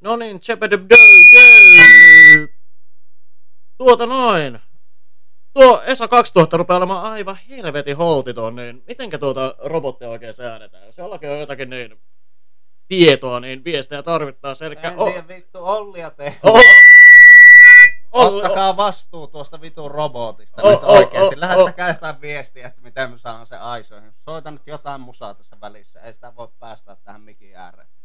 No niin, noin. Tuo ESA 2000 rupeaa olemaan aivan helvetin holtiton, niin mitenkä tuota robottia oikein säädetään? Jos jollakin on jotakin niin tietoa, niin viestejä tarvittaisiin. En tiedä vittu, Ollia te. Olli, Ottakaa vastuu tuosta vitun robotista nyt oikeesti. Lähettäkää jotain viestiä, että miten me saan se aisoihin. Soita nyt jotain musaa tässä välissä. Ei sitä voi päästä tähän mikin ääreen.